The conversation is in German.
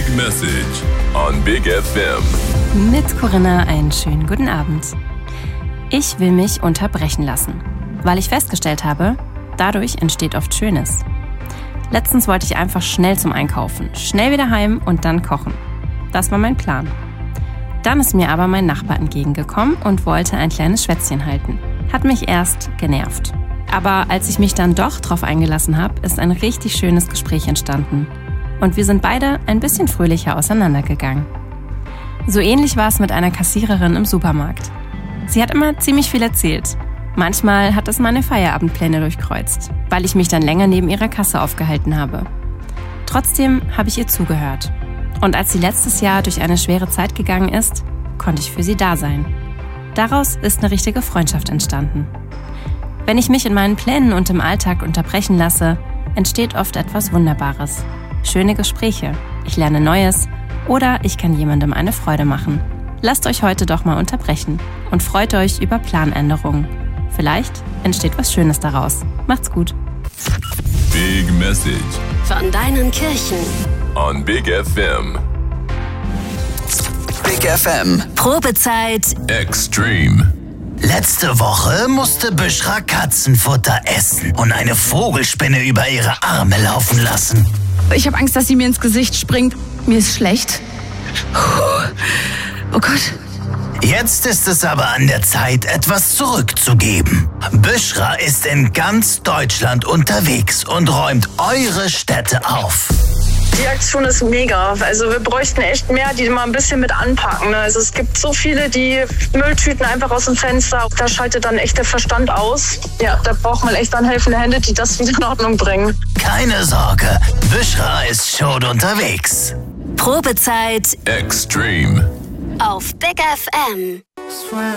Message on Big FM. Mit Corinna einen schönen guten Abend. Ich will mich unterbrechen lassen, weil ich festgestellt habe, dadurch entsteht oft Schönes. Letztens wollte ich einfach schnell zum Einkaufen, schnell wieder heim und dann kochen. Das war mein Plan. Dann ist mir aber mein Nachbar entgegengekommen und wollte ein kleines Schwätzchen halten. Hat mich erst genervt. Aber als ich mich dann doch drauf eingelassen habe, ist ein richtig schönes Gespräch entstanden. Und wir sind beide ein bisschen fröhlicher auseinandergegangen. So ähnlich war es mit einer Kassiererin im Supermarkt. Sie hat immer ziemlich viel erzählt. Manchmal hat es meine Feierabendpläne durchkreuzt, weil ich mich dann länger neben ihrer Kasse aufgehalten habe. Trotzdem habe ich ihr zugehört. Und als sie letztes Jahr durch eine schwere Zeit gegangen ist, konnte ich für sie da sein. Daraus ist eine richtige Freundschaft entstanden. Wenn ich mich in meinen Plänen und im Alltag unterbrechen lasse, entsteht oft etwas Wunderbares. Schöne Gespräche, ich lerne Neues oder ich kann jemandem eine Freude machen. Lasst euch heute doch mal unterbrechen und freut euch über Planänderungen. Vielleicht entsteht was Schönes daraus. Macht's gut. Big Message von deinen Kirchen on Big FM. Big FM. Probezeit Extreme. Letzte Woche musste Büschra Katzenfutter essen und eine Vogelspinne über ihre Arme laufen lassen. Ich habe Angst, dass sie mir ins Gesicht springt. Mir ist schlecht. Oh Gott. Jetzt ist es aber an der Zeit, etwas zurückzugeben. Büschra ist in ganz Deutschland unterwegs und räumt eure Städte auf. Die Aktion ist mega. Also wir bräuchten echt mehr, die mal ein bisschen mit anpacken. Also es gibt so viele, die Mülltüten einfach aus dem Fenster. Da schaltet dann echt der Verstand aus. Ja, da braucht man echt dann helfende Hände, die das wieder in Ordnung bringen. Keine Sorge, Büschra ist schon unterwegs. Probezeit Extreme. auf Big FM.